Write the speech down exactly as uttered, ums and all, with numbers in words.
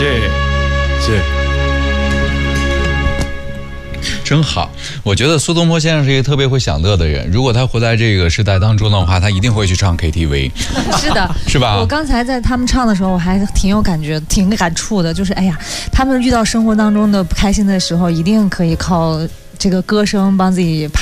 是是。真好，我觉得苏东坡先生是一个特别会享乐的人。如果他活在这个时代当中的话，他一定会去唱 K T V。 是的， 是吧？ 我刚才在他们唱的时候，我还挺有感觉、挺感触的。就是哎呀，他们遇到生活当中的不开心的时候，一定可以靠这个歌声帮自己